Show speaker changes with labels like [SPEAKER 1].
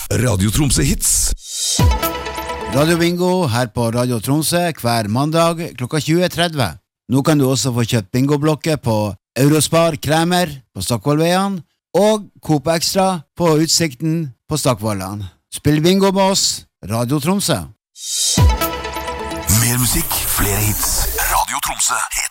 [SPEAKER 1] Radio Tromsø Hits.
[SPEAKER 2] Radio Bingo her på Radio Tromsø hver mandag klokka 20:30. Nå kan du også få kjøpt bingoblokker på Eurospar Kremer på Stockvollveien og Coop Extra på Utsikten på Stockvollan. Spill bingo med oss, Radio Tromsø.
[SPEAKER 1] Mer musikk, flere hits. Radio Tromsø Hits.